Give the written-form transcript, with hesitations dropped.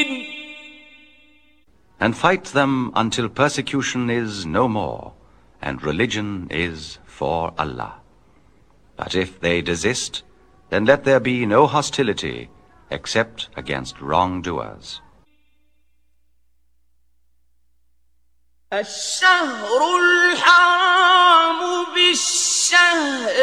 And fight them until persecution is no more, and religion is for Allah. But if they desist, then let there be no hostility except against wrongdoers. الشهر الحرام بالشهر